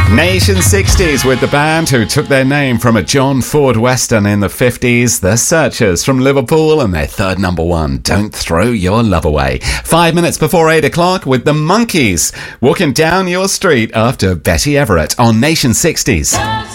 Nation 60s with the band who took their name from a John Ford Western in the 50s, The Searchers from Liverpool, and their third number one, Don't Throw Your Love Away. 5 minutes before 8 o'clock with the Monkees, walking down your street after Betty Everett on Nation 60s.